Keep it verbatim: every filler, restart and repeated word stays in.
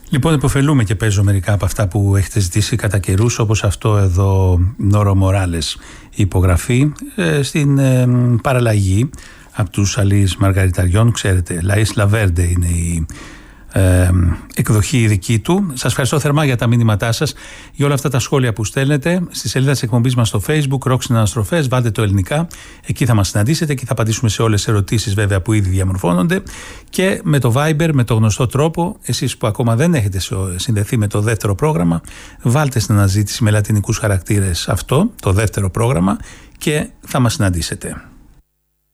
Λοιπόν, υποφελούμε και παίζω μερικά από αυτά που έχετε ζητήσει κατά καιρούς, όπως αυτό εδώ, Νόρο Μοράλες, η υπογραφή ε, στην ε, παραλλαγή από τους Αλείς Μαργαριταριών. Ξέρετε, Λαΐς Λαβέρντε είναι η ε, εκδοχή δική του. Σας ευχαριστώ θερμά για τα μήνυματά σας, για όλα αυτά τα σχόλια που στέλνετε στη σελίδα της εκπομπής μας στο Facebook, Rock Συναναστροφές, βάλτε το ελληνικά, εκεί θα μας συναντήσετε και θα απαντήσουμε σε όλες τις ερωτήσεις βέβαια που ήδη διαμορφώνονται, και με το Viber, με το γνωστό τρόπο. Εσείς που ακόμα δεν έχετε συνδεθεί με το δεύτερο πρόγραμμα, βάλτε στην αναζήτηση με λατινικούς χαρακτήρες αυτό, το δεύτερο πρόγραμμα, και θα μας συναντήσετε.